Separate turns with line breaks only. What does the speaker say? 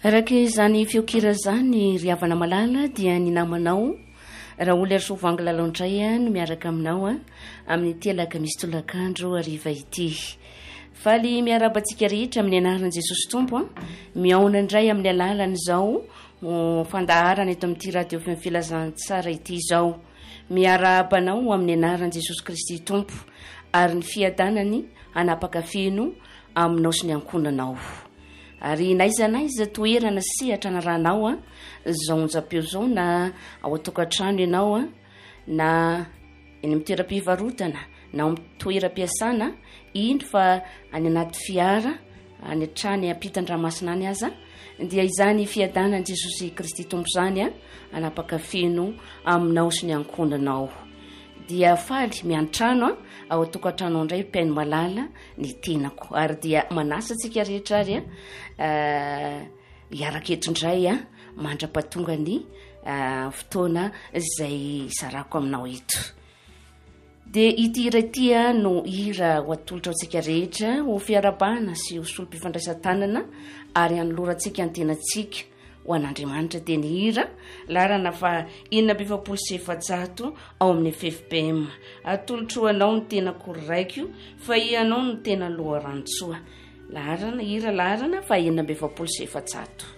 Araka izany fiokira zany ry havana malala dia ny namanao raha olo arsovangy lalao-ndray no miaraka aminao amin'ny telaka misy tolakandro ariva ity. Faly miarabantsika rehetra amin'ny anaran'i Jesosy Tompo miaona indray amin'ny alalany izao fandaharana eto amin'ity radio filazantsara ity izao. Miarabanao amin'ny anaran'i Jesosy Kristy Tompo ary ny fiadanany anapaka feno aminao sy ny ankonanao. Ary naizanaiza toerana sehatra na rahanao zao onjapeo zao na ao atokantrano ianao na eny amin'ny toeram-pivarotana na amin'ny toeram-piasana indro fa any anaty fiara any atrany ampitan-dranomasina any aza dia izany fiadanan'i Jesosy Kristy Tompo zany anapaka feno aminao sy ny ankonanao. Dia faly miantrano ao atokantrano indray mpaino malala ny tenako ary dia manasa antsika rehetra ary hiaraka eto indray mandra-pahatonga ny fotoana izay sarako aminao eto. Dia ity hira ity no hira ho atolotra antsika rehetra ho fiarabana sy ho solom-pifandraisan-tanana ary hanolorantsika ny tenantsika ho an'Andriamanitra. Dia ny hira larana fa 700 ao amin'ny FFPM. Atolotroanao ny tenako raiko fa ianao no tena loha rantsoa. Hira larana fa 700.